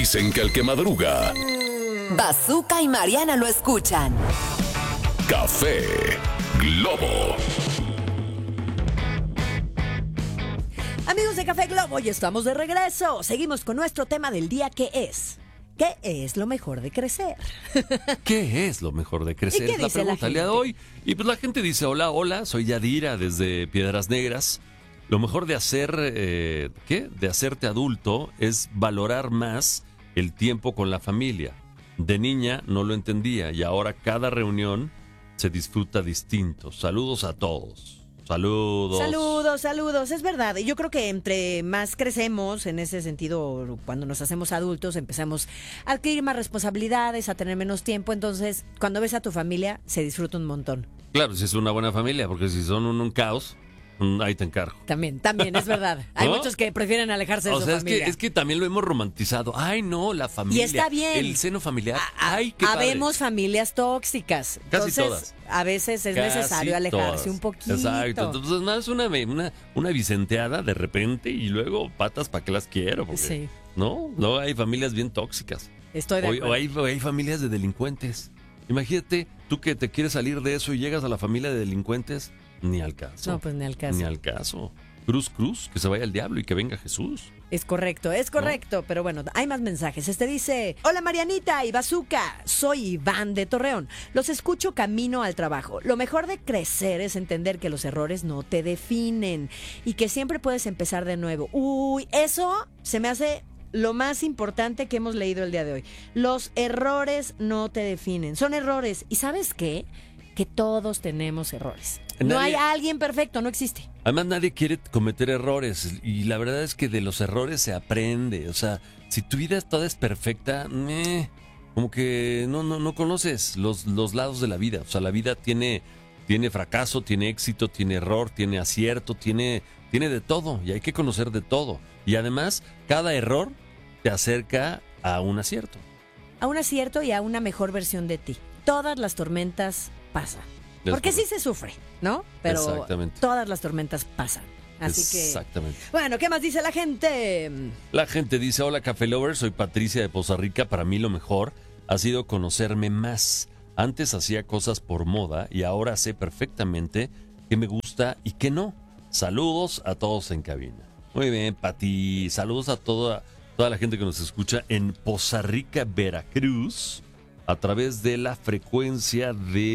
Dicen que el que madruga, Bazooka y Mariana lo escuchan. Café Globo. Amigos de Café Globo, ya estamos de regreso. Seguimos con nuestro tema del día, que es... ¿qué es lo mejor de crecer? ¿Qué es lo mejor de crecer? ¿Y qué Es la dice la pregunta el día de gente? hoy. Y pues la gente dice, hola, soy Yadira desde Piedras Negras. Lo mejor de hacer, De hacerte adulto es valorar más el tiempo con la familia. De niña no lo entendía y ahora cada reunión se disfruta distinto. Saludos a todos. Saludos. Saludos, es verdad. Y yo creo que entre más crecemos, en ese sentido, cuando nos hacemos adultos, empezamos a adquirir más responsabilidades, a tener menos tiempo. Entonces, cuando ves a tu familia, se disfruta un montón. Claro, si es una buena familia, porque si son un caos, ahí te encargo. También, es verdad. Hay ¿No? muchos que prefieren alejarse de O su sea, familia. es que también lo hemos romantizado. Ay, no, la familia. Y está bien. El seno familiar. Ay, qué padre. Habemos familias tóxicas. Casi Entonces, todas. a veces es Casi necesario alejarse todas. un poquito. Exacto. Entonces, más una vicenteada de repente y luego patas, ¿para qué las quiero? Porque, Sí. No, hay familias bien tóxicas. Estoy de acuerdo. O hay familias de delincuentes. Imagínate, tú que te quieres salir de eso y llegas a la familia de delincuentes, ni al caso. No, pues ni al caso. Ni al caso. Cruz, que se vaya el diablo y que venga Jesús. Es correcto, pero bueno, hay más mensajes. Este dice: hola Marianita y Bazooka, soy Iván de Torreón. Los escucho camino al trabajo. Lo mejor de crecer es entender que los errores no te definen y que siempre puedes empezar de nuevo. Uy, eso se me hace lo más importante que hemos leído el día de hoy. Los errores no te definen, son errores. ¿Y sabes qué? Que todos tenemos errores. No hay alguien perfecto, no existe. Además, nadie quiere cometer errores y la verdad es que de los errores se aprende. O sea, si tu vida toda es perfecta, como que no conoces los lados de la vida. O sea, la vida tiene fracaso, tiene éxito, tiene error, tiene acierto, tiene de todo y hay que conocer de todo. Y además, cada error te acerca a un acierto. A un acierto y a una mejor versión de ti. Todas las tormentas pasan. Porque sí se sufre, ¿no? Pero exactamente. Todas las tormentas pasan. Así exactamente. que... Bueno, ¿qué más dice la gente? La gente dice, hola Café Lover, soy Patricia de Poza Rica. Para mí lo mejor ha sido conocerme más. Antes hacía cosas por moda y ahora sé perfectamente qué me gusta y qué no. Saludos a todos en cabina. Muy bien, Pati. Saludos a toda la gente que nos escucha en Poza Rica, Veracruz, a través de la frecuencia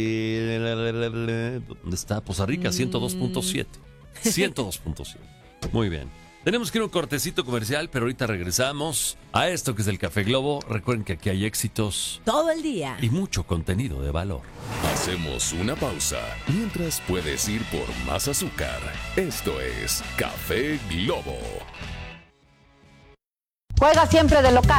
de... ¿Dónde está? Poza Rica, 102.7. 102.7. Muy bien. Tenemos que ir a un cortecito comercial, pero ahorita regresamos a esto que es el Café Globo. Recuerden que aquí hay éxitos Todo el día. y mucho contenido de valor. Hacemos una pausa mientras puedes ir por más azúcar. Esto es Café Globo. Juega siempre de local.